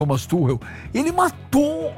Thomas Tuchel, ele matou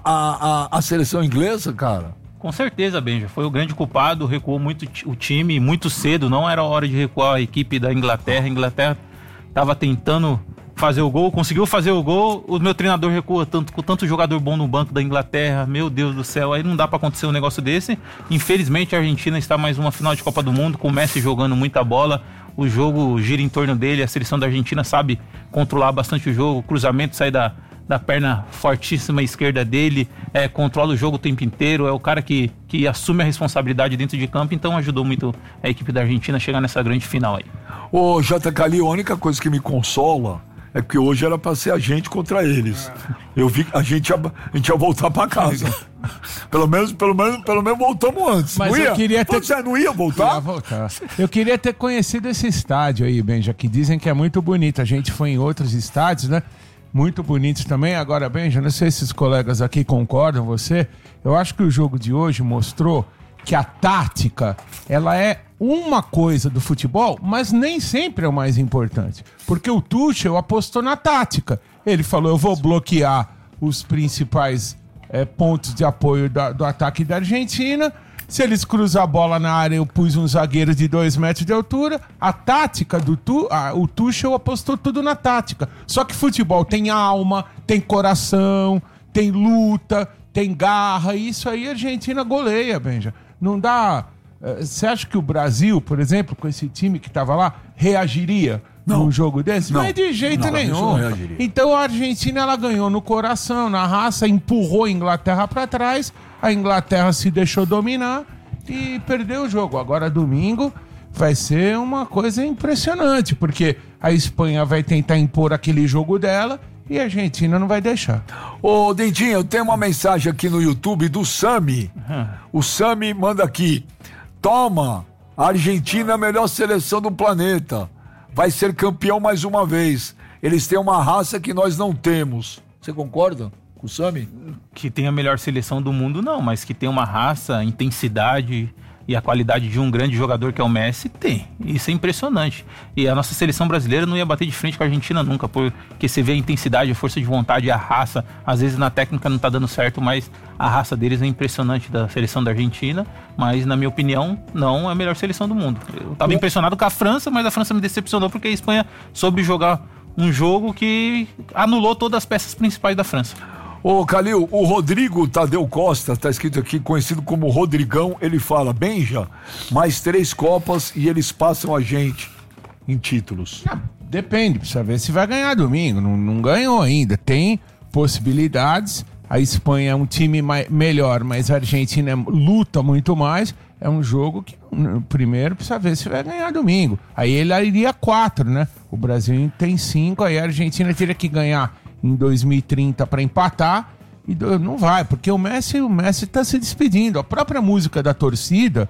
a seleção inglesa, cara. Com certeza, Benja, foi o grande culpado, recuou muito o time, muito cedo, não era hora de recuar a equipe da Inglaterra. A Inglaterra estava tentando fazer o gol, conseguiu fazer o gol, o meu treinador recua com tanto jogador bom no banco da Inglaterra, meu Deus do céu, aí não dá pra acontecer um negócio desse. Infelizmente a Argentina está mais uma final de Copa do Mundo, com o Messi jogando muita bola, o jogo gira em torno dele, a seleção da Argentina sabe controlar bastante o jogo, o cruzamento sai da perna fortíssima esquerda dele, controla o jogo o tempo inteiro, é o cara que assume a responsabilidade dentro de campo, então ajudou muito a equipe da Argentina a chegar nessa grande final aí. Ô, J. Cali, a única coisa que me consola é que hoje era pra ser a gente contra eles. Eu vi que a gente ia voltar pra casa. Pelo menos voltamos antes. Mas não ia? Eu queria ter... Você não ia voltar? Ia voltar. Eu queria ter conhecido esse estádio aí, Benja, que dizem que é muito bonito. A gente foi em outros estádios, né? Muito bonitos também. Agora, Benja, não sei se os colegas aqui concordam, eu acho que o jogo de hoje mostrou que a tática, ela é uma coisa do futebol, mas nem sempre é o mais importante. Porque o Tuchel apostou na tática. Ele falou, eu vou bloquear os principais pontos de apoio do ataque da Argentina. Se eles cruzar a bola na área, eu pus um zagueiro de 2 metros de altura. A tática o Tuchel apostou tudo na tática. Só que futebol tem alma, tem coração, tem luta, tem garra. E isso aí a Argentina goleia, Benja. Não dá... Você acha que o Brasil, por exemplo, com esse time que estava lá, reagiria num jogo desse? Não é de jeito nenhum. Então a Argentina, ela ganhou no coração, na raça, empurrou a Inglaterra para trás. A Inglaterra se deixou dominar e perdeu o jogo. Agora, domingo, vai ser uma coisa impressionante, porque a Espanha vai tentar impor aquele jogo dela e a Argentina não vai deixar. Ô, Dentinho, eu tenho uma mensagem aqui no YouTube do Sami. O Sami manda aqui. Toma, a Argentina é a melhor seleção do planeta. Vai ser campeão mais uma vez. Eles têm uma raça que nós não temos. Você concorda com o Sami? Que tem a melhor seleção do mundo, não, mas que tem uma raça, intensidade e a qualidade de um grande jogador que é o Messi, tem. Isso é impressionante. E a nossa seleção brasileira não ia bater de frente com a Argentina nunca, porque você vê a intensidade, a força de vontade, a raça. Às vezes na técnica não tá dando certo, mas a raça deles é impressionante da seleção da Argentina. Mas, na minha opinião, não é a melhor seleção do mundo. Eu tava impressionado com a França, mas a França me decepcionou porque a Espanha soube jogar um jogo que anulou todas as peças principais da França. Ô, Calil, o Rodrigo Tadeu Costa, tá escrito aqui, conhecido como Rodrigão, ele fala, Benja, mais 3 Copas e eles passam a gente em títulos. Depende, precisa ver se vai ganhar domingo, não ganhou ainda, tem possibilidades, a Espanha é um time melhor, mas a Argentina luta muito mais, é um jogo que primeiro precisa ver se vai ganhar domingo, aí ele iria 4, né, o Brasil tem 5, aí a Argentina teria que ganhar em 2030 para empatar e não vai, porque o Messi tá se despedindo. A própria música da torcida,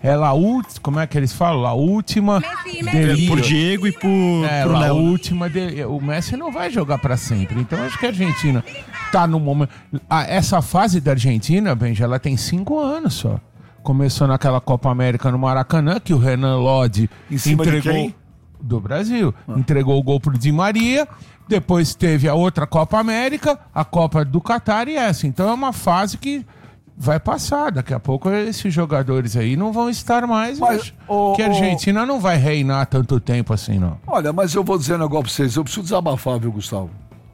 como é que eles falam? A última delírio. Por Diego e por a última o Messi não vai jogar para sempre. Então acho que a Argentina tá no momento. Essa fase da Argentina, Benja, ela tem 5 anos só. Começou naquela Copa América no Maracanã, que o Renan Lodge entregou do Brasil, entregou o gol pro Di Maria. Depois teve a outra Copa América, a Copa do Catar e essa. Então é uma fase que vai passar. Daqui a pouco esses jogadores aí não vão estar mais. Mas que a Argentina não vai reinar tanto tempo assim, não. Olha, mas eu vou dizer um negócio pra vocês. Eu preciso desabafar, viu, Gustavo?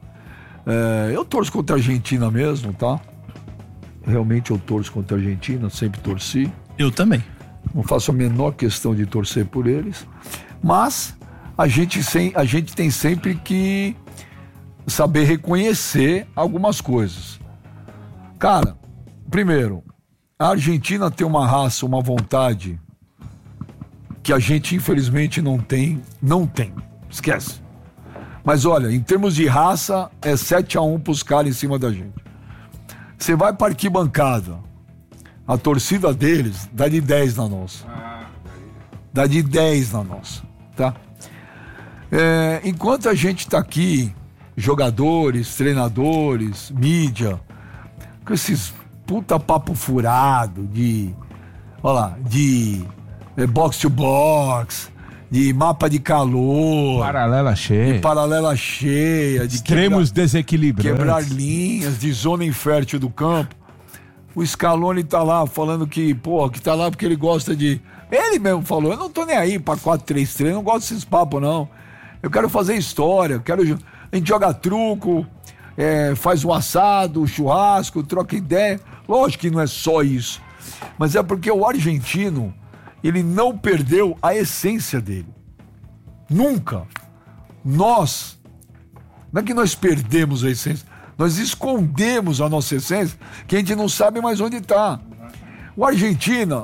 Eu torço contra a Argentina mesmo, tá? Realmente eu torço contra a Argentina, sempre torci. Eu também. Não faço a menor questão de torcer por eles. Mas a gente tem sempre que saber reconhecer algumas coisas. Cara, primeiro, a Argentina tem uma raça, uma vontade que a gente infelizmente não tem. Esquece. Mas olha, em termos de raça, é 7-1 pros caras em cima da gente. Você vai pra arquibancada, a torcida deles dá de 10 na nossa. Dá de 10 na nossa, tá? Enquanto a gente tá aqui, jogadores, treinadores, mídia, com esses puta papo furado de box to box, de mapa de calor, Paralela cheia. de paralela cheia, de Extremos desequilibrantes. quebrar linhas, de zona infértil do campo. O Scaloni tá lá falando que tá lá porque ele gosta de... Ele mesmo falou, eu não tô nem aí pra 4-3-3, não gosto desses papos não. Eu quero fazer história, a gente joga truco, faz um assado, churrasco, troca ideia. Lógico que não é só isso, mas é porque o argentino, ele não perdeu a essência dele. Nunca. Não é que nós perdemos a essência, nós escondemos a nossa essência, que a gente não sabe mais onde está. O argentino,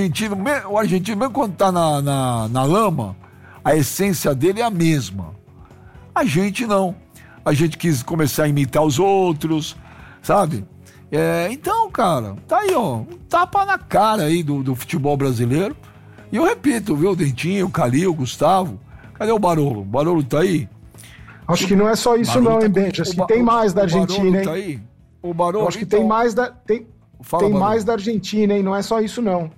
mesmo quando está na lama, a essência dele é a mesma. A gente não. A gente quis começar a imitar os outros, sabe? Então, cara, tá aí, ó, um tapa na cara aí do futebol brasileiro. E eu repito, viu, o Dentinho, o Calil, o Gustavo. Cadê o Barolo? O Barolo tá aí? Acho que não é só isso não, hein, Benja? Acho que tem mais da Argentina, hein? Tá aí? O Barolo, acho que tem mais da... Tem mais da Argentina, hein? Não é só isso, não.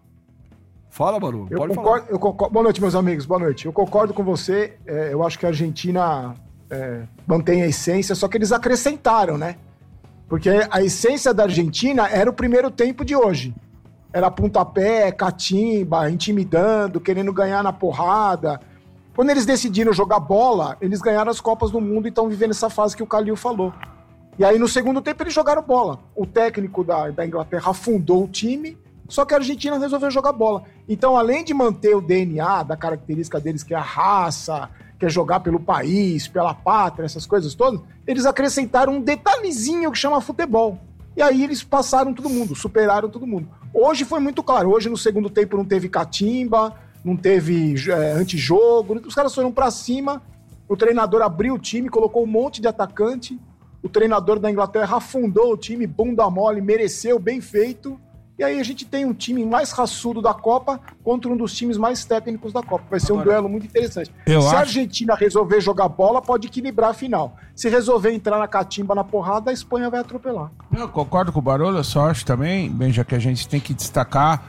Fala, Barolo. Pode falar. Eu concordo. Boa noite, meus amigos. Boa noite. Eu concordo com você. Eu acho que a Argentina mantém a essência, só que eles acrescentaram, né? Porque a essência da Argentina era o primeiro tempo de hoje. Era pontapé, catimba, intimidando, querendo ganhar na porrada. Quando eles decidiram jogar bola, eles ganharam as Copas do Mundo e estão vivendo essa fase que o Calil falou. E aí, no segundo tempo, eles jogaram bola. O técnico da Inglaterra afundou o time, só que a Argentina resolveu jogar bola. Então, além de manter o DNA da característica deles, que é a raça, que é jogar pelo país, pela pátria, essas coisas todas, eles acrescentaram um detalhezinho que chama futebol. E aí eles passaram todo mundo, superaram todo mundo. Hoje foi muito claro. Hoje, no segundo tempo, não teve catimba, não teve antijogo. Os caras foram pra cima, o treinador abriu o time, colocou um monte de atacante. O treinador da Inglaterra afundou o time, bunda mole, mereceu, bem feito. E aí a gente tem um time mais raçudo da Copa contra um dos times mais técnicos da Copa. Vai ser um duelo muito interessante. Se a Argentina resolver jogar bola, pode equilibrar a final. Se resolver entrar na catimba, na porrada, a Espanha vai atropelar. Eu concordo com o Barolo, eu só acho também, Benja, que a gente tem que destacar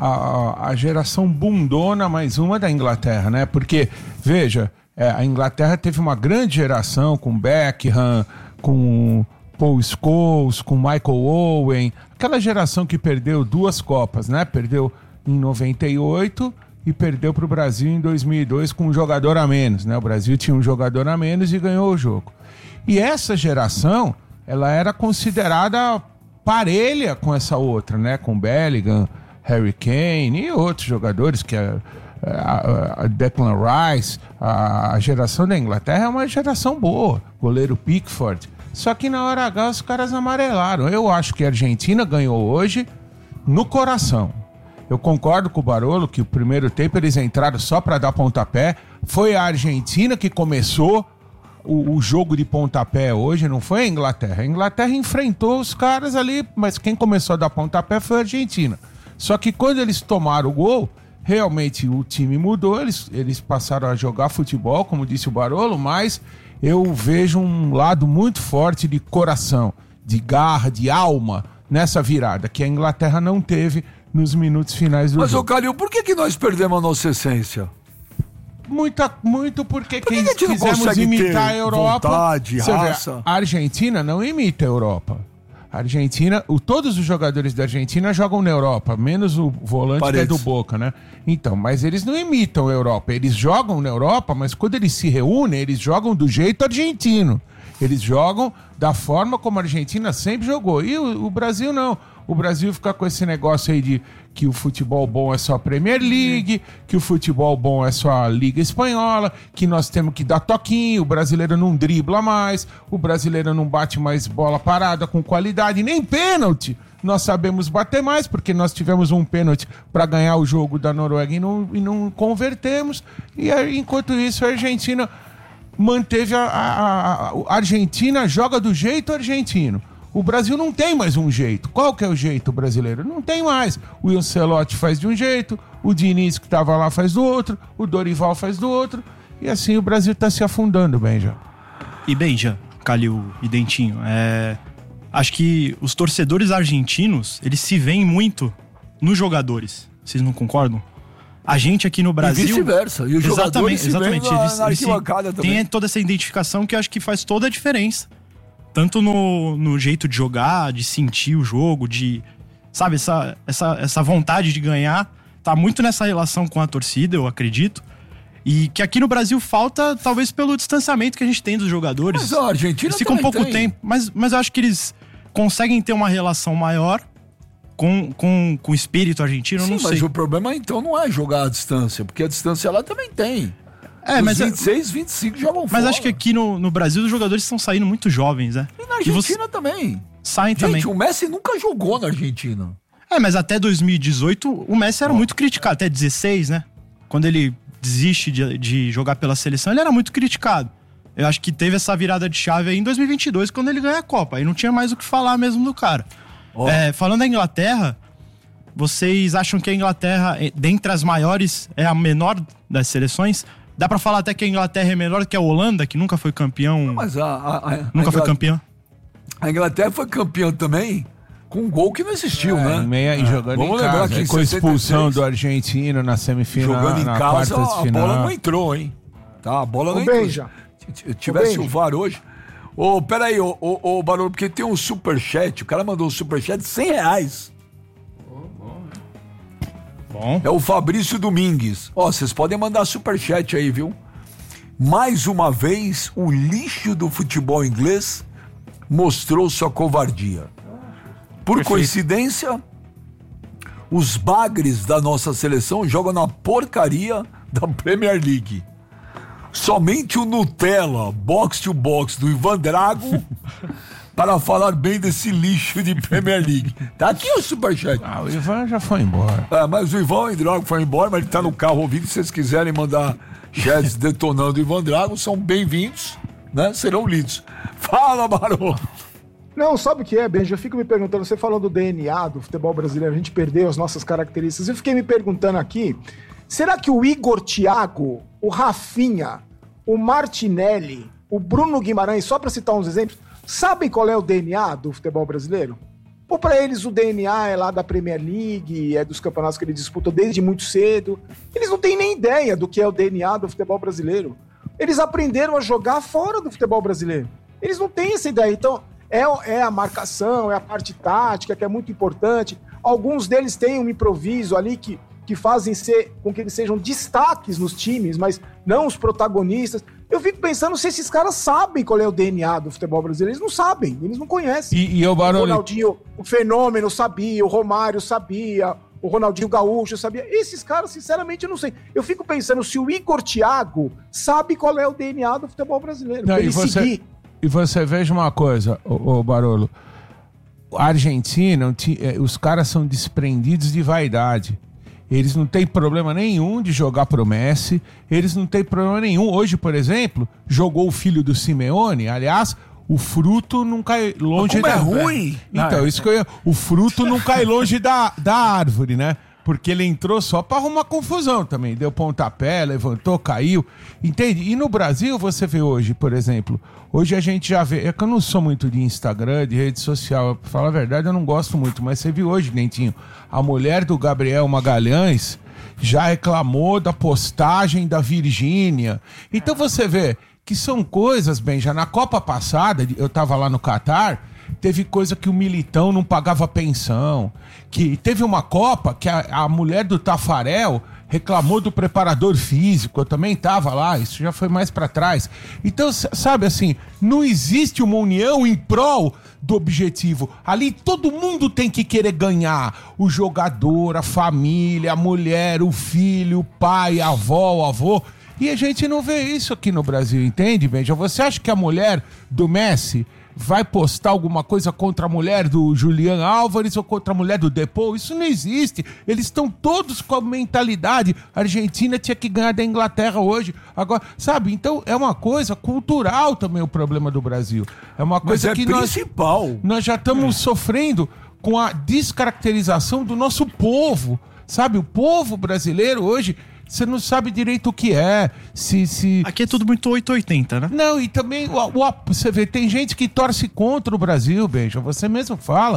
a geração bundona, mais uma da Inglaterra, né? Porque, veja, a Inglaterra teve uma grande geração com Beckham, com Paul Scholes, com Michael Owen, aquela geração que perdeu 2 Copas, né? Perdeu em 98 e perdeu para o Brasil em 2002 com um jogador a menos, né? O Brasil tinha um jogador a menos e ganhou o jogo. E essa geração, ela era considerada parelha com essa outra, né? Com Bellingham, Harry Kane e outros jogadores, que a Declan Rice. A geração da Inglaterra é uma geração boa, goleiro Pickford. Só que na hora H os caras amarelaram. Eu acho que a Argentina ganhou hoje no coração. Eu concordo com o Barolo que o primeiro tempo eles entraram só para dar pontapé. Foi a Argentina que começou o jogo de pontapé hoje, não foi a Inglaterra. A Inglaterra enfrentou os caras ali, mas quem começou a dar pontapé foi a Argentina. Só que quando eles tomaram o gol, realmente o time mudou, eles passaram a jogar futebol, como disse o Barolo, mas eu vejo um lado muito forte de coração, de garra, de alma nessa virada, que a Inglaterra não teve nos minutos finais do jogo. Mas, ô Calil, por que nós perdemos a nossa essência? Muito porque Por que a gente não quisemos imitar a Europa. Vontade, raça? A Argentina não imita a Europa. A Argentina, todos os jogadores da Argentina jogam na Europa, menos o volante Paredes, que é do Boca, né? Então, mas eles não imitam a Europa. Eles jogam na Europa, mas quando eles se reúnem, eles jogam do jeito argentino. Eles jogam da forma como a Argentina sempre jogou. E o Brasil não. O Brasil fica com esse negócio aí de que o futebol bom é só a Premier League, que o futebol bom é só a Liga Espanhola, que nós temos que dar toquinho, o brasileiro não dribla mais, o brasileiro não bate mais bola parada com qualidade, nem pênalti. Nós sabemos bater mais, porque nós tivemos um pênalti para ganhar o jogo da Noruega e não convertemos. E aí, enquanto isso, a Argentina manteve a Argentina joga do jeito argentino. O Brasil não tem mais um jeito. Qual que é o jeito brasileiro? Não tem mais. O Ancelotti faz de um jeito, o Diniz que estava lá faz do outro, o Dorival faz do outro, e assim o Brasil está se afundando, Benja. E Benja, Calil e Dentinho, acho que os torcedores argentinos, eles se veem muito nos jogadores. Vocês não concordam? A gente aqui no Brasil... E vice-versa. E os jogadores se veem na arquibancada também. Tem toda essa identificação que eu acho que faz toda a diferença. Tanto no jeito de jogar, de sentir o jogo, de... Sabe, essa vontade de ganhar. Tá muito nessa relação com a torcida, eu acredito. E que aqui no Brasil falta, talvez pelo distanciamento que a gente tem dos jogadores. Mas a Argentina eles ficam pouco tempo. Mas eu acho que eles conseguem ter uma relação maior com o espírito argentino, eu não sei. Mas o problema então não é jogar à distância, porque a distância lá também tem. Mas 26, 25 jogam fora. Mas acho que aqui no Brasil os jogadores estão saindo muito jovens, né? E na Argentina também. Saem também. Gente, o Messi nunca jogou na Argentina. Mas até 2018 o Messi era muito criticado. Até 16, né? Quando ele desiste de jogar pela seleção, ele era muito criticado. Eu acho que teve essa virada de chave aí em 2022, quando ele ganha a Copa. Aí não tinha mais o que falar mesmo do cara. Falando da Inglaterra, vocês acham que a Inglaterra, dentre as maiores, é a menor das seleções? Dá pra falar até que a Inglaterra é menor que a Holanda, que nunca foi campeão. Não, mas nunca foi campeão. A Inglaterra foi campeã também com um gol que não existiu, né? E jogando Vamos em lembrar casa, que em com a expulsão 66, do argentino na semifinal, jogando em na casa, quartas de a final. bola não entrou, hein? Tá, a bola não entrou. Benja. Se tivesse o VAR hoje... Peraí, Barolo, porque tem um superchat, o cara mandou um superchat de R$100. Bom. É o Fabrício Domingues. Vocês podem mandar superchat aí, viu? Mais uma vez, o lixo do futebol inglês mostrou sua covardia. Por coincidência, os bagres da nossa seleção jogam na porcaria da Premier League. Somente o Nutella, box to box do Ivan Drago, para falar bem desse lixo de Premier League. Tá aqui o superchat. O Ivan já foi embora. Mas o Ivan Drago foi embora, mas ele tá no carro ouvindo. Se vocês quiserem mandar chats detonando o Ivan Drago, são bem-vindos, né? Serão lidos. Fala, Barô! Não, sabe o que é, Benja? Eu fico me perguntando, você falou do DNA do futebol brasileiro, a gente perdeu as nossas características. Eu fiquei me perguntando aqui, será que o Igor Thiago, o Rafinha, o Martinelli, o Bruno Guimarães, só para citar uns exemplos, sabem qual é o DNA do futebol brasileiro? Ou para eles o DNA é lá da Premier League, é dos campeonatos que eles disputam desde muito cedo? Eles não têm nem ideia do que é o DNA do futebol brasileiro. Eles aprenderam a jogar fora do futebol brasileiro. Eles não têm essa ideia. Então, é a marcação, é a parte tática, que é muito importante. Alguns deles têm um improviso ali que fazem com que eles sejam destaques nos times, mas não os protagonistas. Eu fico pensando se esses caras sabem qual é o DNA do futebol brasileiro. Eles não sabem, eles não conhecem. E o Barolo... O Ronaldinho, o Fenômeno sabia, o Romário sabia, o Ronaldinho Gaúcho sabia. Esses caras, sinceramente, eu não sei. Eu fico pensando se o Igor Thiago sabe qual é o DNA do futebol brasileiro. Não, e você veja uma coisa, ô Barolo. A Argentina, os caras são desprendidos de vaidade. Eles não têm problema nenhum de jogar pro Messi. Eles não têm problema nenhum. Hoje, por exemplo, jogou o filho do Simeone. Aliás, o fruto não cai longe da árvore. É ruim. Então, isso que eu ia... O fruto não cai longe da árvore, né? Porque ele entrou só pra arrumar confusão também. Deu pontapé, levantou, caiu. Entende? E no Brasil, você vê hoje, por exemplo... Hoje a gente já vê... É que eu não sou muito de Instagram, de rede social. Pra falar a verdade, eu não gosto muito. Mas você viu hoje, Dentinho, a mulher do Gabriel Magalhães já reclamou da postagem da Virgínia. Então você vê que são coisas, bem, já na Copa passada, eu tava lá no Catar... Teve coisa que o Militão não pagava pensão. Que teve uma Copa que a mulher do Tafarel reclamou do preparador físico. Eu também tava lá, isso já foi mais pra trás. Então, sabe assim, não existe uma união em prol do objetivo. Ali todo mundo tem que querer ganhar. O jogador, a família, a mulher, o filho, o pai, a avó, o avô. E a gente não vê isso aqui no Brasil, entende, Benja? Você acha que a mulher do Messi vai postar alguma coisa contra a mulher do Julián Álvares ou contra a mulher do Depou? Isso não existe. Eles estão todos com a mentalidade. A Argentina tinha que ganhar da Inglaterra hoje. Agora, sabe? Então é uma coisa cultural também o problema do Brasil. É uma coisa que nós já estamos sofrendo com a descaracterização do nosso povo. Sabe? O povo brasileiro hoje... Você não sabe direito o que é. Aqui é tudo muito 880, né? Não, e também você vê, tem gente que torce contra o Brasil, Benja. Você mesmo fala.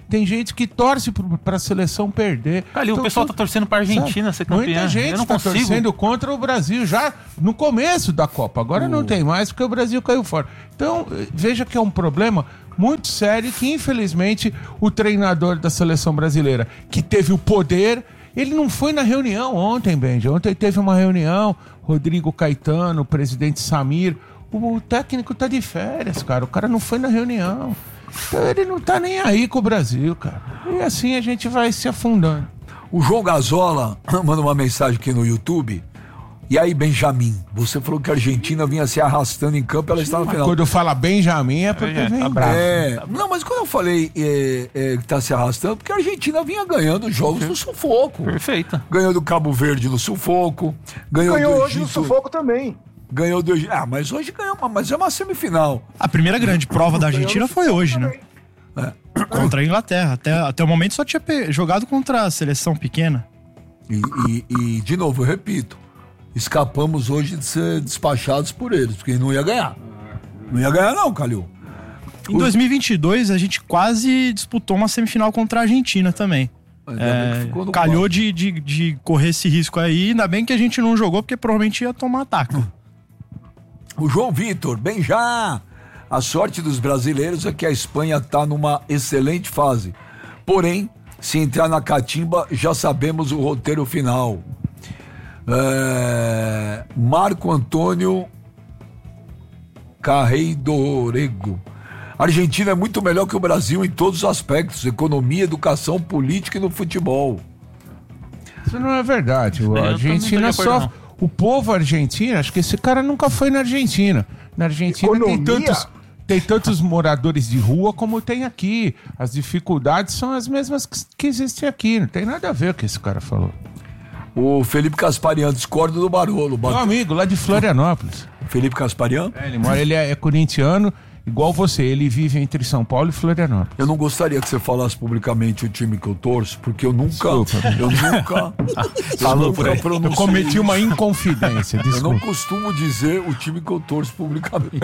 Tem gente que torce pra seleção perder. Calil, o pessoal tá torcendo pra Argentina ser campeã. Muita gente eu não tá consigo. torcendo contra o Brasil já no começo da Copa. Agora não tem mais porque o Brasil caiu fora. Então, veja que é um problema muito sério que, infelizmente, o treinador da seleção brasileira, que teve o poder, ele não foi na reunião ontem, Benja. Ontem teve uma reunião, Rodrigo Caetano, o presidente Samir. O técnico tá de férias, cara. O cara não foi na reunião. Então ele não tá nem aí com o Brasil, cara. E assim a gente vai se afundando. O João Gazola manda uma mensagem aqui no YouTube. E aí, Benjamin, você falou que a Argentina vinha se arrastando em campo, ela está no final. Quando fala Benjamin é porque vem tá bravo. Não, mas quando eu falei que está se arrastando, porque a Argentina vinha ganhando jogos no sufoco. Perfeito. Ganhou do Cabo Verde no sufoco. Ganhou do hoje Egito, no sufoco também. Ganhou do Egito. Mas hoje ganhou, mas é uma semifinal. A primeira grande prova da Argentina foi hoje, né? Contra a Inglaterra. Até o momento só tinha jogado contra a seleção pequena. E de novo, eu repito, escapamos hoje de ser despachados por eles, porque não ia ganhar. Não ia ganhar não, Calil. Em 2022, a gente quase disputou uma semifinal contra a Argentina também. Calhou de correr esse risco aí, ainda bem que a gente não jogou, porque provavelmente ia tomar ataque. O João Vitor, bem já. A sorte dos brasileiros é que a Espanha está numa excelente fase. Porém, se entrar na catimba, já sabemos o roteiro final. Marco Antônio Carreidorego. A Argentina é muito melhor que o Brasil em todos os aspectos: economia, educação, política e no futebol. Isso não é verdade. A Argentina só... O povo argentino, acho que esse cara nunca foi na Argentina. Na Argentina tem tantos moradores de rua como tem aqui. As dificuldades são as mesmas que existem aqui. Não tem nada a ver com o que esse cara falou. O Felipe Casparian, discorda do Barolo. Meu amigo, lá de Florianópolis. Felipe Casparian? Ele é corintiano, igual você. Ele vive entre São Paulo e Florianópolis. Eu não gostaria que você falasse publicamente o time que eu torço, porque eu nunca eu cometi uma inconfidência. Eu não costumo dizer o time que eu torço publicamente.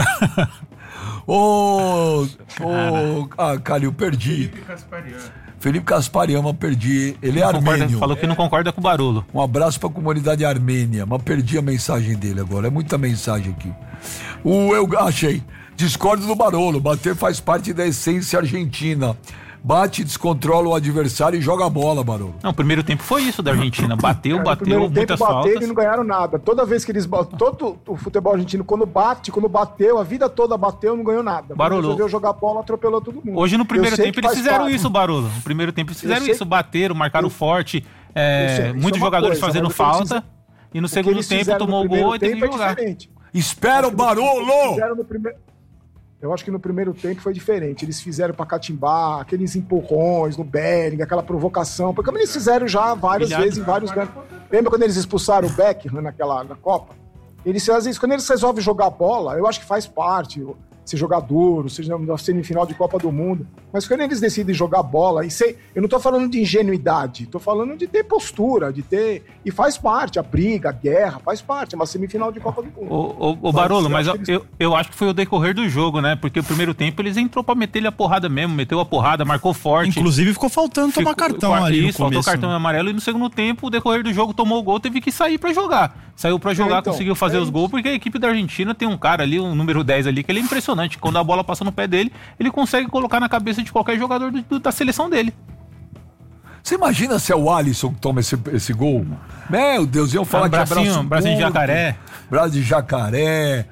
Calil, perdi. Felipe Casparian, mas perdi. Ele é armênio. Falou que não concorda com o Barolo. Um abraço pra comunidade armênia, mas perdi a mensagem dele agora. É muita mensagem aqui. Eu achei. Discordo do Barolo. Bater faz parte da essência argentina. Bate, descontrola o adversário e joga a bola, Barolo. Não, o primeiro tempo foi isso da Argentina. Bateu, muitas faltas. E não ganharam nada. Toda vez que eles... Todo o futebol argentino, quando bateu, a vida toda bateu, não ganhou nada. Barolo. Resolveu jogar a bola, atropelou todo mundo. Hoje no primeiro tempo eles fizeram isso, Barolo. No primeiro tempo eles fizeram isso. Bateram, marcaram forte. Muitos jogadores fazendo falta. E no segundo tempo tomou o gol e teve que jogar. Espera o Barolo! Eu acho que no primeiro tempo foi diferente. Eles fizeram pra catimbar, aqueles empurrões no Bellingham, aquela provocação. Porque eles fizeram já várias vezes em vários grandes. Lembra quando eles expulsaram o Beckham na Copa? Eles fazem isso. Quando eles resolvem jogar bola, eu acho que faz parte. Se jogar duro, seja na semifinal de Copa do Mundo. Mas quando eles decidem jogar bola, eu não tô falando de ingenuidade, tô falando de ter postura, e faz parte, a briga, a guerra, faz parte, é uma semifinal de Copa do Mundo. O Barolo, mas eu acho que foi o decorrer do jogo, né? Porque o primeiro tempo eles entrou pra meter-lhe a porrada mesmo, meteu a porrada, marcou forte. Inclusive ficou faltando tomar cartão ali no começo. Faltou cartão amarelo e no segundo tempo, o decorrer do jogo, tomou o gol, teve que sair pra jogar. Saiu pra jogar, conseguiu fazer os gols, porque a equipe da Argentina tem um cara ali, um número 10 ali, que ele é impressionante. Quando a bola passa no pé dele, ele consegue colocar na cabeça de qualquer jogador da seleção dele. Você imagina se é o Alisson que toma esse gol? Meu Deus, iam falar que é braço de jacaré. Braço de jacaré.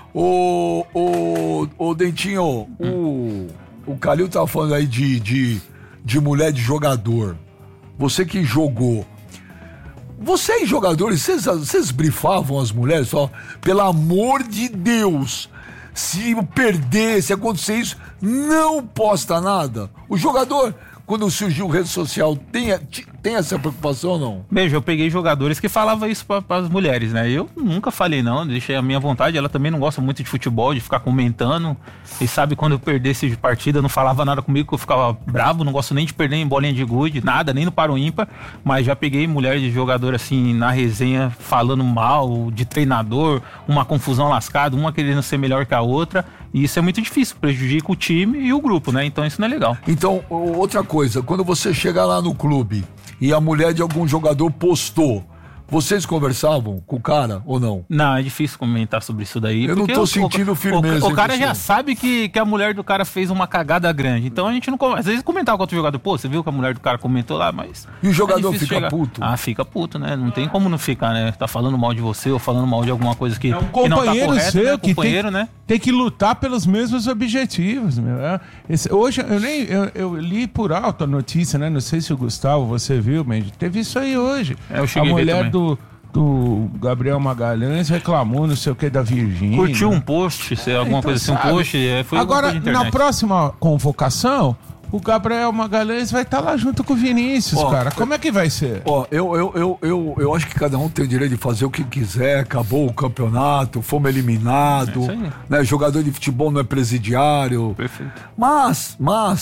O Dentinho, o Calil tava falando aí de mulher de jogador. Você que jogou. Vocês, jogadores, vocês brifavam as mulheres? Só, pelo amor de Deus, se perder, se acontecer isso, não posta nada. O jogador, quando surgiu rede social, tem essa preocupação ou não? Beijo, eu peguei jogadores que falavam isso para as mulheres, né? Eu nunca falei não, deixei a minha vontade. Ela também não gosta muito de futebol, de ficar comentando. E sabe, quando eu perdesse de partida, não falava nada comigo, que eu ficava bravo. Não gosto nem de perder em bolinha de gude, nada, nem no paro ímpar. Mas já peguei mulher de jogador assim, na resenha, falando mal de treinador, uma confusão lascada, uma querendo ser melhor que a outra. E isso é muito difícil, prejudica o time e o grupo, né? Então isso não é legal. Então, outra coisa, quando você chegar lá no clube e a mulher de algum jogador postou, vocês conversavam com o cara ou não? Não, é difícil comentar sobre isso daí. Eu não tô sentindo firmeza. O cara já sabe que a mulher do cara fez uma cagada grande. Então a gente não... Às vezes comentava com outro jogador, pô, você viu que a mulher do cara comentou lá, mas... E o jogador fica puto? Ah, fica puto, né? Não tem como não ficar, né? Tá falando mal de você ou falando mal de alguma coisa que, É um que não tá companheiro correto, seu né? que Companheiro, né? tem que lutar pelos mesmos objetivos, meu. Hoje, eu li por alto a notícia, né? Não sei se o Gustavo, você viu, mas teve isso aí hoje. Eu cheguei a a ver mulher também. do Gabriel Magalhães reclamou não sei o que da Virgínia. Curtiu um post, alguma coisa assim, sabe? um post, foi Agora, alguma coisa de internet. na próxima convocação, o Gabriel Magalhães vai estar lá junto com o Vinícius, cara. Como é que vai ser? Ó, eu acho que cada um tem o direito de fazer o que quiser, acabou o campeonato, fomos eliminados, É isso aí. né? Jogador de futebol não é presidiário. Perfeito. Mas,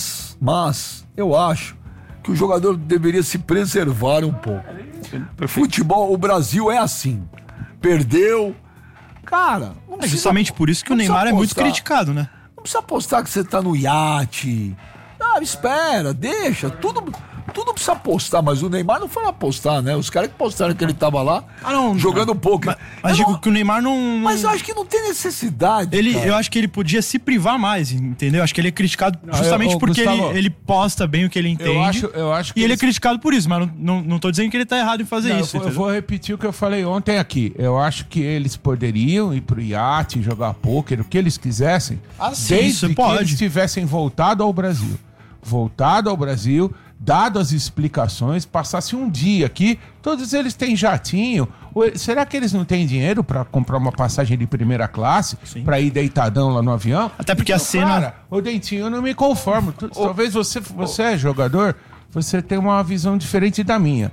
eu acho que o jogador deveria se preservar um pouco. Perfeito. Futebol, o Brasil é assim. Perdeu. Cara, não É precisa- justamente por isso que o não precisa Neymar é muito apostar. criticado, né? Não precisa apostar que você tá no iate. Ah, espera, deixa. Tudo precisa apostar, mas o Neymar não foi apostar, né? Os caras que postaram que ele tava lá jogando pôquer. Mas Eu digo não- que o Neymar não... Mas eu acho que não tem necessidade. cara. Eu acho que ele podia se privar mais, entendeu? Acho que ele é criticado justamente porque Gustavo, ele posta bem o que ele entende. Eu acho que E ele é criticado por isso, mas não tô dizendo que ele tá errado em fazer Não, isso. eu vou repetir o que eu falei ontem aqui. Eu acho que eles poderiam ir pro iate, jogar pôquer, o que eles quisessem, sim, desde isso que pode. eles tivessem voltado ao Brasil. Voltado ao Brasil, dado as explicações, passasse um dia aqui, todos eles têm jatinho. Será que eles não têm dinheiro para comprar uma passagem de primeira classe, para ir deitadão lá no avião? Até porque a cena- Cara, ô Dentinho, eu não me conformo. Talvez você é jogador, você tem uma visão diferente da minha.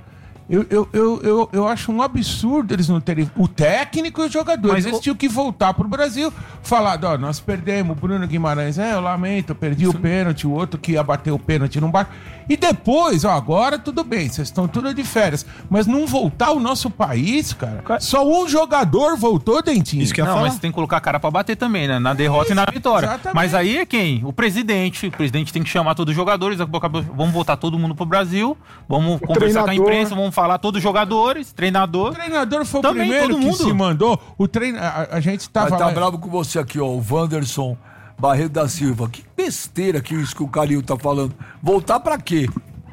Eu acho um absurdo eles não terem... O técnico e os jogadores. Eles tinham que voltar pro Brasil. Falar, ó, nós perdemos. O Bruno Guimarães, eu lamento, eu perdi o pênalti. O outro que ia bater o pênalti não bate. E depois, ó, agora tudo bem, vocês estão tudo de férias. Mas não voltar ao nosso país, cara. Só um jogador voltou, Dentinho. Isso que eu ia Não, falar. mas tem que colocar a cara pra bater também, né? Na derrota e na vitória. Exatamente. Mas aí é quem? O presidente. O presidente tem que chamar todos os jogadores. Vamos voltar todo mundo pro Brasil. Vamos conversar com a treinador. imprensa. Vamos falar todos os jogadores. Treinador. O treinador foi o Também, primeiro todo que mundo. se mandou. A gente tava Mas tá lá... bravo com você aqui, ó. O Wanderson Barreto da Silva. Que besteira que isso que o Calil tá falando. Voltar pra quê?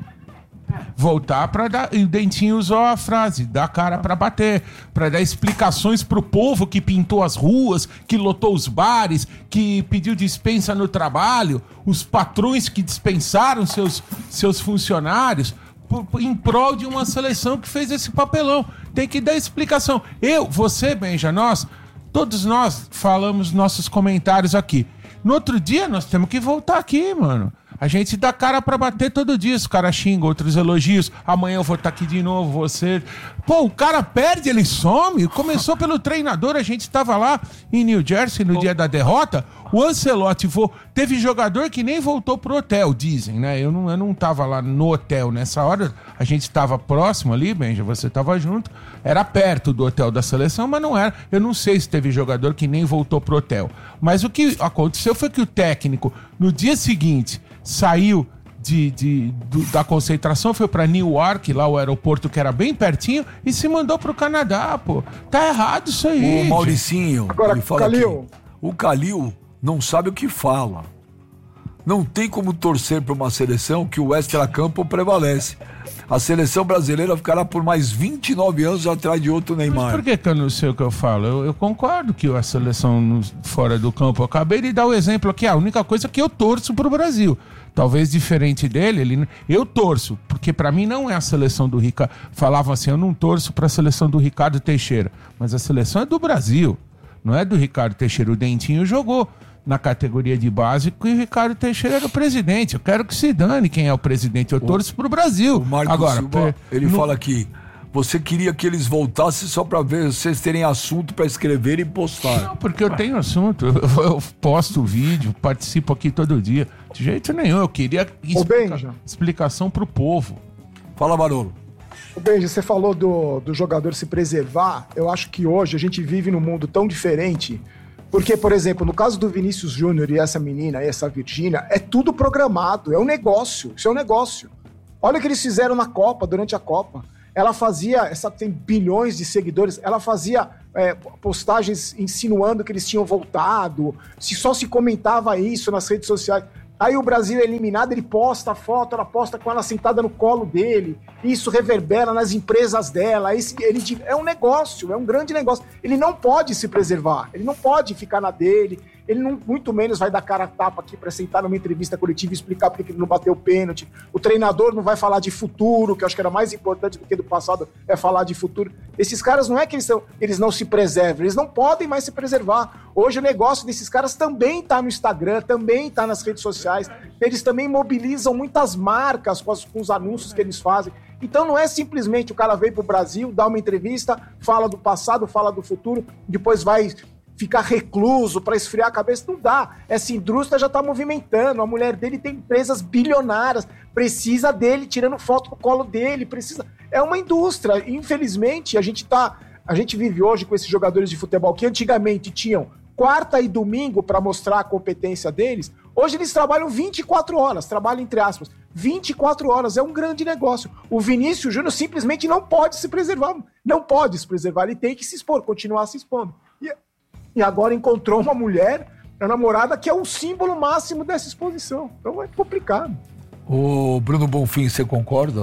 Voltar pra dar. E o Dentinho usou a frase: dar cara pra bater, pra dar explicações pro povo que pintou as ruas, que lotou os bares, que pediu dispensa no trabalho, os patrões que dispensaram seus funcionários, em prol de uma seleção que fez esse papelão. Tem que dar explicação. Você, Benja, todos nós falamos nossos comentários aqui. No outro dia, nós temos que voltar aqui, mano. A gente dá cara pra bater todo dia. Os caras xingam, outros elogios. Amanhã eu vou estar aqui de novo, você... Pô, o cara perde, ele some. Começou pelo treinador. A gente estava lá em New Jersey no dia da derrota. O Ancelotti teve jogador que nem voltou pro hotel, dizem, né? Eu não tava lá no hotel nessa hora. A gente estava próximo ali, Benja, você tava junto. Era perto do hotel da seleção, mas não era. Eu não sei se teve jogador que nem voltou pro hotel. Mas o que aconteceu foi que o técnico, no dia seguinte, saiu da concentração, foi pra Newark, lá o aeroporto que era bem pertinho, e se mandou pro Canadá, pô. Tá errado isso aí. O Mauricinho, Agora, ele fala Calil. aqui, o Calil não sabe o que fala. Não tem como torcer para uma seleção que o extracampo prevalece. A seleção brasileira ficará por mais 29 anos atrás de outro Neymar. Por que eu não sei o que eu falo? Eu concordo que a seleção fora do campo... Eu acabei de dar o exemplo aqui. A única coisa é que eu torço pro Brasil. Talvez diferente dele, eu torço. Porque pra mim não é a seleção do Ricardo. Falavam assim, eu não torço pra seleção do Ricardo Teixeira. Mas a seleção é do Brasil. Não é do Ricardo Teixeira. O Dentinho jogou na categoria de base que o Ricardo Teixeira era o presidente. Eu quero que se dane quem é o presidente. Eu torço pro Brasil. O Marcos Agora, Silva, ele fala aqui, você queria que eles voltassem só pra ver vocês terem assunto pra escrever e postar. Não, porque eu tenho assunto. Eu posto vídeo, participo aqui todo dia. De jeito nenhum. Eu queria explicação pro povo. Fala, Barolo. Benja, você falou do jogador se preservar. Eu acho que hoje a gente vive num mundo tão diferente. Porque, por exemplo, no caso do Vinícius Júnior e essa menina, essa Virgínia, é tudo programado, é um negócio, isso é um negócio. Olha o que eles fizeram na Copa, durante a Copa. Ela fazia, essa tem bilhões de seguidores, ela fazia postagens insinuando que eles tinham voltado, só se comentava isso nas redes sociais. Aí o Brasil é eliminado, ele posta a foto, ela posta com ela sentada no colo dele, isso reverbera nas empresas dela, é um negócio, é um grande negócio. Ele não pode se preservar, ele não pode ficar na dele, ele não, muito menos vai dar cara a tapa aqui para sentar numa entrevista coletiva e explicar porque ele não bateu o pênalti. O treinador não vai falar de futuro, que eu acho que era mais importante do que do passado, é falar de futuro. Esses caras não é que eles não se preservam, eles não podem mais se preservar. Hoje o negócio desses caras também tá no Instagram, também tá nas redes sociais, eles também mobilizam muitas marcas com os anúncios que eles fazem. Então não é simplesmente o cara veio pro Brasil, dá uma entrevista, fala do passado, fala do futuro, depois vai ficar recluso para esfriar a cabeça. Não dá. Essa indústria já está movimentando. A mulher dele tem empresas bilionárias. Precisa dele tirando foto no colo dele. Precisa. É uma indústria. Infelizmente, a gente vive hoje com esses jogadores de futebol que antigamente tinham quarta e domingo para mostrar a competência deles. Hoje eles trabalham 24 horas. Trabalham entre aspas. 24 horas. É um grande negócio. O Vinícius Júnior simplesmente não pode se preservar. Não pode se preservar. Ele tem que se expor, continuar se expondo. E agora encontrou uma mulher, a namorada, que é o símbolo máximo dessa exposição. Então é complicado. Ô, Bruno Bonfim, você concorda?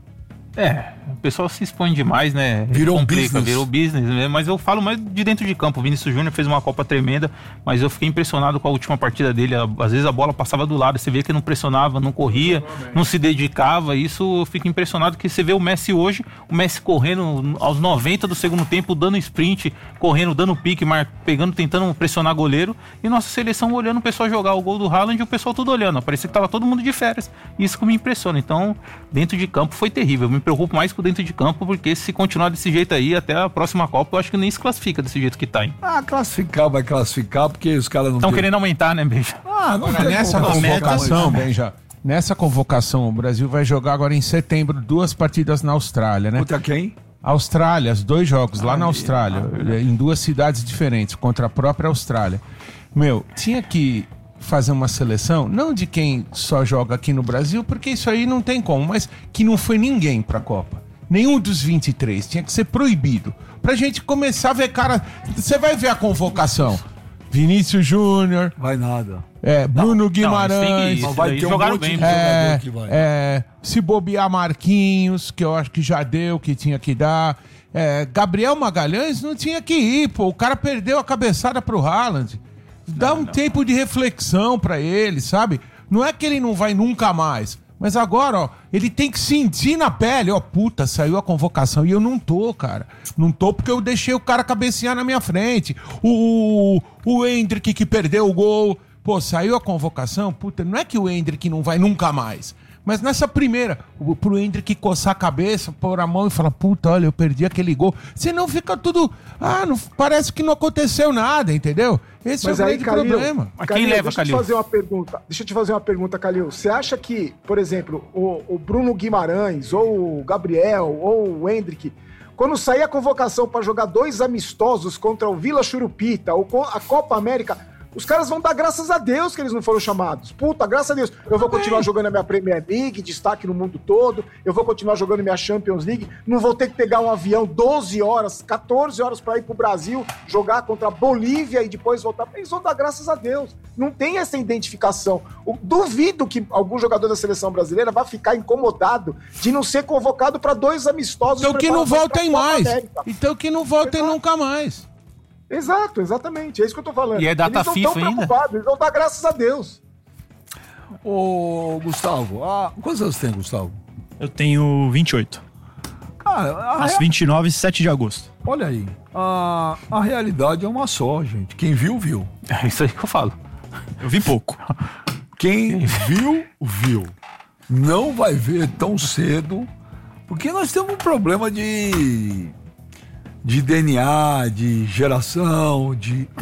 O pessoal se expõe demais, né? Virou um business. Virou business, né? Mas eu falo mais de dentro de campo. O Vinícius Júnior fez uma Copa tremenda, mas eu fiquei impressionado com a última partida dele. Às vezes a bola passava do lado, você vê que não pressionava, não corria, não se dedicava. Isso eu fico impressionado, que você vê o Messi hoje, o Messi correndo aos 90 do segundo tempo, dando sprint, correndo, dando pique, pegando, tentando pressionar goleiro, e nossa seleção olhando o pessoal jogar o gol do Haaland e o pessoal tudo olhando. Parecia que tava todo mundo de férias. Isso que me impressiona. Então, dentro de campo foi terrível. Eu me preocupo mais com dentro de campo, porque se continuar desse jeito aí, até a próxima Copa, eu acho que nem se classifica desse jeito que tá, hein? Classificar vai classificar, porque os caras não estão querendo aumentar, né, Benja? Agora, nessa convocação, Benja, nessa convocação, o Brasil vai jogar agora em setembro 2 partidas na Austrália, né? Contra quem? Austrália, 2 jogos lá na Austrália, em 2 cidades diferentes, contra a própria Austrália. Tinha que fazer uma seleção, não de quem só joga aqui no Brasil, porque isso aí não tem como, mas que não foi ninguém pra Copa. Nenhum dos 23, tinha que ser proibido. Pra gente começar a ver cara... Você vai ver a convocação. Vinícius Júnior. Vai nada. Bruno Guimarães. Não vai ter um monte de jogador que vai. Se bobear Marquinhos, que eu acho que já deu, que tinha que dar. Gabriel Magalhães não tinha que ir, pô. O cara perdeu a cabeçada pro Haaland. Dá um tempo de reflexão pra ele, sabe? Não é que ele não vai nunca mais. Mas agora, ele tem que sentir na pele. Puta, saiu a convocação. E eu não tô, cara. Não tô porque eu deixei o cara cabecear na minha frente. O Endrick que perdeu o gol. Pô, saiu a convocação. Puta, não é que o Endrick não vai nunca mais. Mas nessa primeira, pro Endrick coçar a cabeça, pôr a mão e falar, puta, olha, eu perdi aquele gol. Senão fica tudo... não, parece que não aconteceu nada, entendeu? Esse é o grande problema. Mas quem leva, Calil? Deixa eu te fazer uma pergunta, Calil. Você acha que, por exemplo, o Bruno Guimarães, ou o Gabriel, ou o Endrick, quando sair a convocação para jogar 2 amistosos contra o Vila Churupita, ou a Copa América... Os caras vão dar graças a Deus que eles não foram chamados. Puta, graças a Deus. Eu vou continuar jogando a minha Premier League, destaque no mundo todo. Eu vou continuar jogando minha Champions League. Não vou ter que pegar um avião 12 horas, 14 horas pra ir pro Brasil, jogar contra a Bolívia e depois voltar. Eles vão dar graças a Deus. Não tem essa identificação. Duvido que algum jogador da seleção brasileira vá ficar incomodado de não ser convocado para 2 amistosos. Então que não voltem mais. Então que não voltem nunca mais. Exato, exatamente. É isso que eu tô falando. E é data FIFA ainda? Eles vão dar graças a Deus. Ô, Gustavo, quantos anos tem, Gustavo? Eu tenho 28. Cara, 29 7 de agosto. Olha aí, a realidade é uma só, gente. Quem viu, viu. É isso aí que eu falo. Eu vi pouco. Quem viu, viu. Não vai ver tão cedo, porque nós temos um problema de DNA, de geração,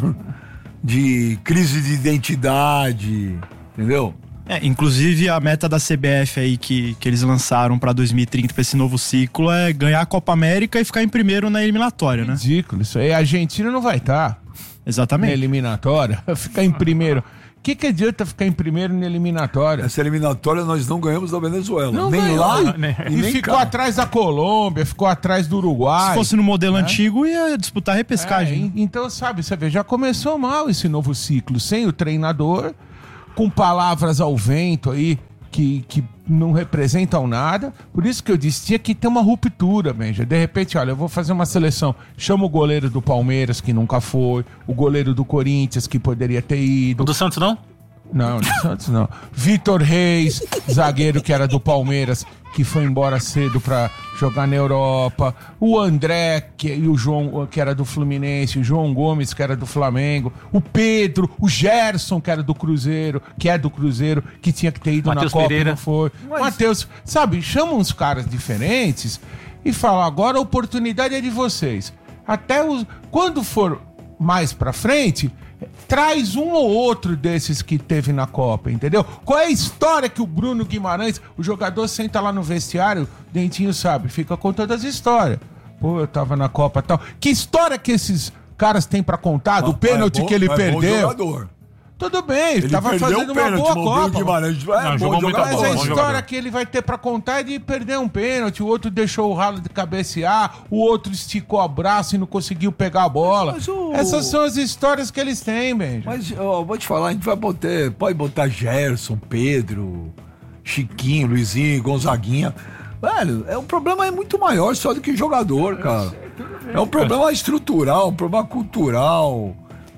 de crise de identidade, entendeu? Inclusive a meta da CBF aí que eles lançaram pra 2030, pra esse novo ciclo, é ganhar a Copa América e ficar em primeiro na eliminatória, né? Ridículo, isso aí. A Argentina não vai estar na Exatamente. eliminatória, ficar em primeiro. O que adianta ficar em primeiro na eliminatória? Essa eliminatória nós não ganhamos da Venezuela. Não nem ganhou, lá e nem ficou cá. atrás da Colômbia, ficou atrás do Uruguai. Se fosse no modelo antigo, ia disputar a repescagem. Então, sabe, você vê, já começou mal esse novo ciclo, sem o treinador, com palavras ao vento aí, que não representam nada. Por isso que eu disse, tinha que ter uma ruptura, Benja. De repente, olha, eu vou fazer uma seleção. Chama o goleiro do Palmeiras, que nunca foi, o goleiro do Corinthians, que poderia ter ido. O do Santos não? Não, do Santos não. Vitor Reis, zagueiro que era do Palmeiras, que foi embora cedo pra jogar na Europa. O André, e o João, que era do Fluminense. O João Gomes, que era do Flamengo. O Pedro, o Gerson, que era do Cruzeiro, que tinha que ter ido Matheus na Copa Pereira. e não foi. Matheus, sabe, chama uns caras diferentes e fala, agora a oportunidade é de vocês. Quando for mais pra frente, traz um ou outro desses que teve na Copa, entendeu? Qual é a história que o Bruno Guimarães, o jogador senta lá no vestiário, Dentinho sabe, fica contando as histórias. Pô, eu tava na Copa e tal. Que história que esses caras têm pra contar? Do pênalti que ele perdeu? Bom jogador. Tudo bem, ele tava perdeu fazendo o uma pênalti, boa mas o Bruno Copa. Guimarães Não, é jogou bom muito jogador. Mas a bom história jogador. que ele vai ter pra contar é de perder um pênalti, o outro deixou o ralo de cabecear, o outro esticou o braço e não conseguiu pegar a bola. Mas o- Essas são as histórias que eles têm, Benja. Mas, ó, vou te falar, a gente pode botar Gerson, Pedro, Chiquinho, Luizinho, Gonzaguinha. Velho, o problema é muito maior só do que jogador, cara. É um problema estrutural, um problema cultural.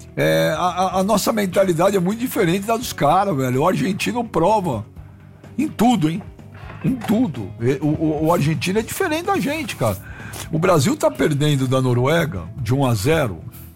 A nossa mentalidade é muito diferente da dos caras, velho. O argentino prova em tudo, hein? Em tudo. O argentino é diferente da gente, cara. O Brasil tá perdendo da Noruega de 1-0.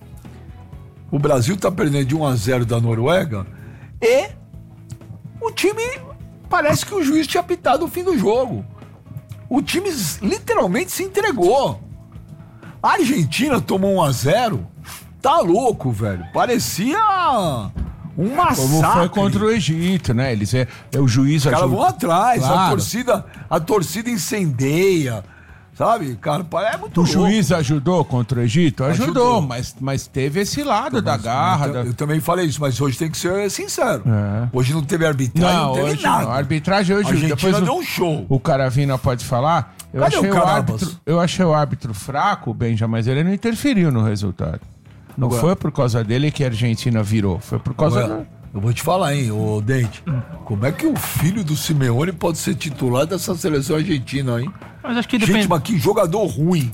O Brasil tá perdendo de 1-0 da Noruega e o time parece que o juiz tinha apitado o fim do jogo. O time literalmente se entregou. A Argentina tomou 1-0. Tá louco, velho. Parecia um massacre. Como foi contra o Egito, né? O juiz Os caras vão atrás, Claro. a torcida incendeia, sabe? Cara, é muito O louco. juiz ajudou contra o Egito? Ajudou, Ajudou. mas teve esse lado da garra. Eu também falei isso, mas hoje tem que ser sincero. É. Hoje não teve arbitragem, não teve hoje nada. não. A arbitragem hoje... A Argentina depois deu um show. O Caravina pode falar. Cadê o Carabas? Eu achei o árbitro fraco, Benja, mas ele não interferiu no resultado. Não Agora- foi por causa dele que a Argentina virou. Foi por causa... Agora, eu vou te falar, hein, ô Dente. Como é que o filho do Simeone pode ser titular dessa seleção argentina, hein? Mas acho que Gente, depende. mas que jogador ruim.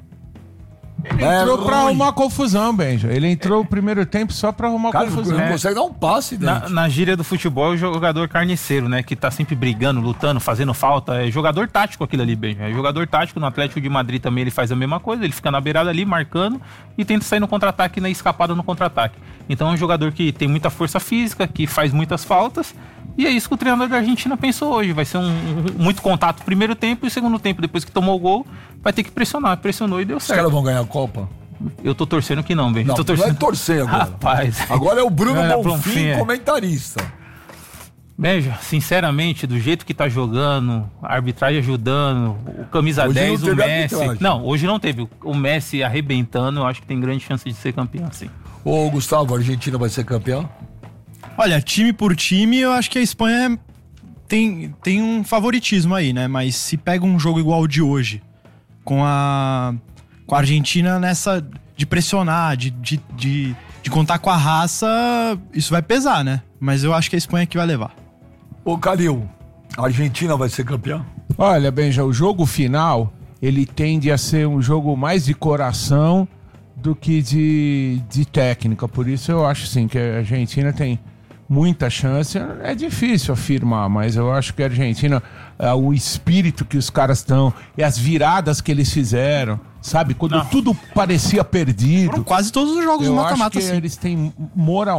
Entrou pra ruim. arrumar confusão, Benja. Ele entrou o primeiro tempo só pra arrumar Cara, confusão. não consegue dar um passe, Dente. Na gíria do futebol, é o jogador carniceiro, né? Que tá sempre brigando, lutando, fazendo falta. É jogador tático aquilo ali, bem. É jogador tático. No Atlético de Madrid também ele faz a mesma coisa. Ele fica na beirada ali, marcando e tenta sair no contra-ataque, na escapada no contra-ataque. Então é um jogador que tem muita força física, que faz muitas faltas. E é isso que o treinador da Argentina pensou hoje. Vai ser muito contato no primeiro tempo e segundo tempo, depois que tomou o gol, vai ter que pressionar. Pressionou e deu Os certo. caras vão ganhar a Copa? Eu tô torcendo que não, bem. Não, Tô não vai torcendo. torcer agora. Rapaz. Agora é o Bruno É, Bonfim, Bonfim, é. comentarista. Beija, sinceramente, do jeito que tá jogando, a arbitragem ajudando, o camisa Hoje 10, não o teve Messi. arbitragem. Não, hoje não teve. O Messi arrebentando, eu acho que tem grande chance de ser campeão, sim. Ô, Gustavo, a Argentina vai ser campeã? Olha, time por time, eu acho que a Espanha tem um favoritismo aí, né? Mas se pega um jogo igual o de hoje, com a Argentina nessa de pressionar, de contar com a raça, isso vai pesar, né? Mas eu acho que a Espanha que vai levar. Ô, Calil, a Argentina vai ser campeã? Olha, Benja, o jogo final, ele tende a ser um jogo mais de coração do que de técnica. Por isso eu acho, sim, que a Argentina tem muita chance. É difícil afirmar, mas eu acho que a Argentina, o espírito que os caras estão e as viradas que eles fizeram, sabe? Quando tudo parecia perdido. Quase todos os jogos do Eu acho mata-mata, que assim. eles têm moral